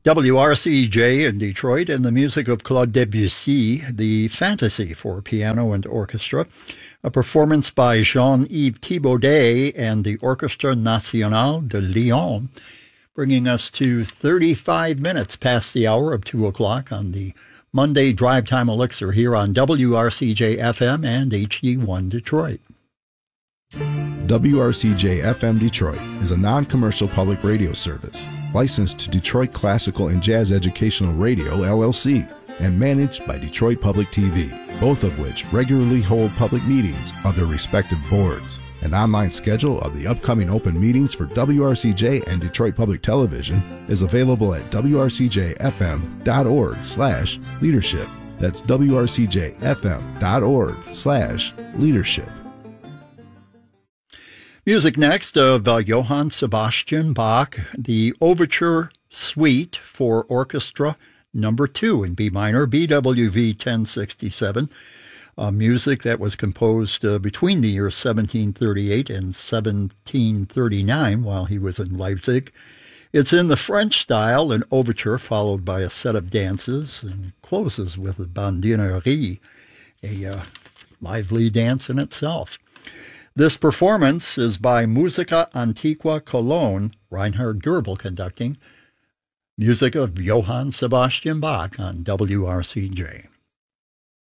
WRCJ in Detroit, and the music of Claude Debussy, the Fantasy for piano and orchestra, a performance by Jean-Yves Thibaudet and the Orchestre National de Lyon, bringing us to 35 minutes past the hour of 2 o'clock on the Monday Drive Time Elixir here on WRCJ FM and HD1 Detroit. WRCJ FM Detroit is a non-commercial public radio service licensed to Detroit Classical and Jazz Educational Radio, LLC, and managed by Detroit Public TV, both of which regularly hold public meetings of their respective boards. An online schedule of the upcoming open meetings for WRCJ and Detroit Public Television is available at wrcjfm.org/leadership. That's wrcjfm.org/leadership. Music next of Johann Sebastian Bach, the Overture Suite for Orchestra Number 2 in B minor, BWV 1067, music that was composed between the years 1738 and 1739 while he was in Leipzig. It's in the French style, an overture followed by a set of dances, and closes with a bandinerie, a lively dance in itself. This performance is by Musica Antiqua Cologne, Reinhard Goebel conducting, music of Johann Sebastian Bach on WRCJ.